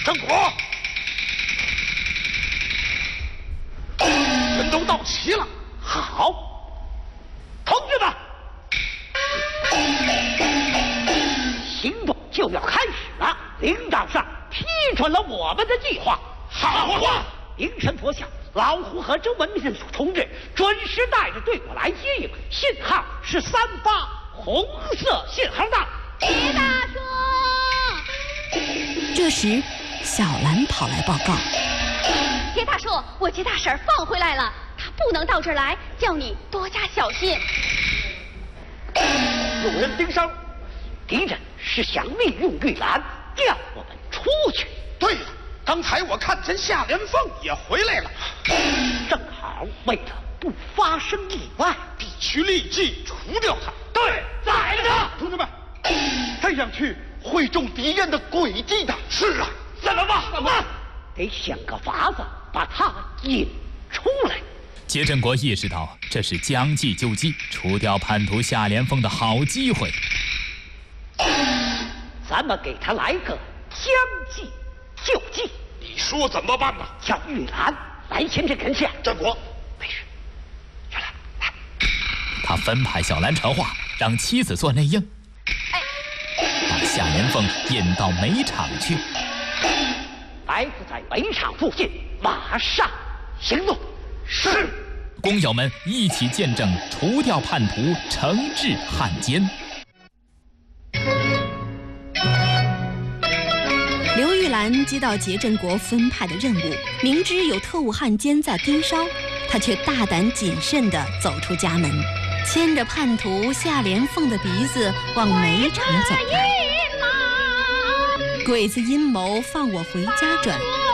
正果，人都到齐了。 好，同志们，行动就要开始了。领导上批准了我们的计划。 好啊！ 灵神佛想，老胡和周文明同志准时带着队伍来接应，信号是38红色信号弹。 别大说。 这时，小兰跑来报告： 杰大叔，我杰大婶放回来了，她不能到这儿来，叫你多加小心。 有人盯梢，敌人是想利用玉兰调我们出去。 对了，刚才我看见夏连凤也回来了， 正好为了不发生意外， 必须立即除掉他。 对，宰了他！ 同志们，这样去会中敌人的诡计的。是啊， 怎么办？得想个法子把他引出来。 杰振国意识到这是将计就计，除掉叛徒夏连凤的好机会。 咱们给他来个将计就计。 你说怎么办呢？ 叫玉兰来前阵跟下。 振国， 没事，玉兰来。 他分派小兰传话，让妻子做内应，把夏连凤引到煤场去。 埋伏在煤场附近，马上行动。 是。 工友们一起见证除掉叛徒，惩治汉奸。 刘玉兰接到杰振国分派的任务，明知有特务汉奸在盯梢，她却大胆谨慎地走出家门，牵着叛徒夏连凤的鼻子往煤场走来。鬼子阴谋放我回家转，